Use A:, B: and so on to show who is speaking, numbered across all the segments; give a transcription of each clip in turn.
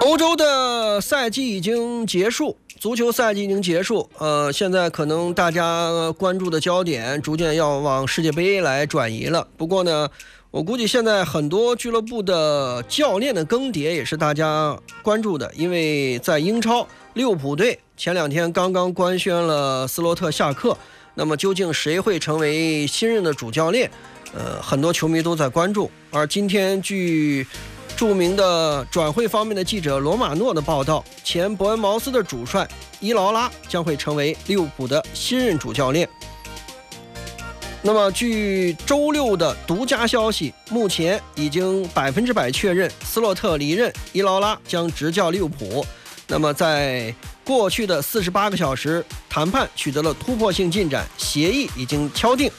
A: 欧洲的赛季已经结束，足球赛季已经结束，现在可能大家关注的焦点逐渐要往世界杯来转移了。不过呢，我估计现在很多俱乐部的教练的更迭也是大家关注的，因为在英超，利物浦队前2天刚刚官宣了斯洛特下课，那么究竟谁会成为新任的主教练？很多球迷都在关注。而今天据著名的转会方面的记者罗马诺的报道，前伯恩茅斯的主帅伊劳拉将会成为利物浦的新任主教练。那么据周六的独家消息，目前已经100%确认斯洛特离任，伊劳拉将执教利物浦。那么在过去的48个小时，谈判取得了突破性进展，协议已经敲定。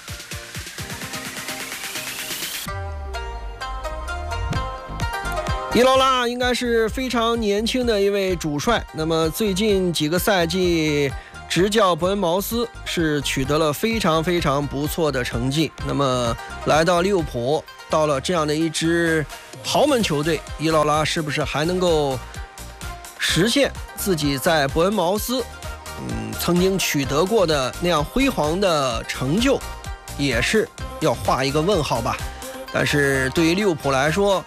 A: 伊劳拉应该是非常年轻的一位主帅，那么最近几个赛季执教伯恩茅斯是取得了非常非常不错的成绩，那么来到利物浦，到了这样的一支豪门球队，伊劳拉是不是还能够实现自己在伯恩茅斯曾经取得过的那样辉煌的成就，也是要画一个问号吧。但是对于利物浦来说，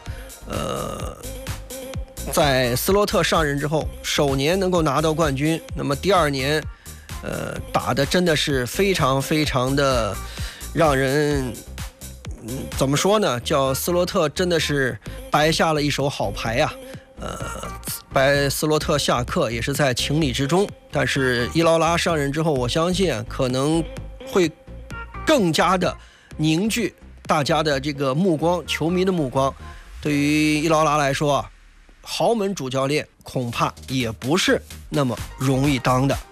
A: 在斯洛特上任之后，首年能够拿到冠军，那么第2年打的真的是非常非常的让人怎么说呢，叫斯洛特真的是掰下了一手好牌啊。白斯洛特下课也是在情理之中，但是伊劳拉上任之后，我相信可能会更加的凝聚大家的这个目光，球迷的目光。对于伊劳拉来说，豪门主教练恐怕也不是那么容易当的。